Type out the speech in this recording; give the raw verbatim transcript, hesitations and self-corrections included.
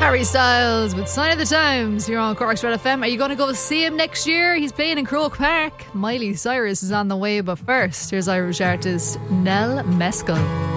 Harry Styles with Sign of the Times here on Cork's Red F M. Are you going to go see him next year? He's playing in Croke Park. Miley Cyrus is on the way, but first, here's Irish artist Nell Mescal.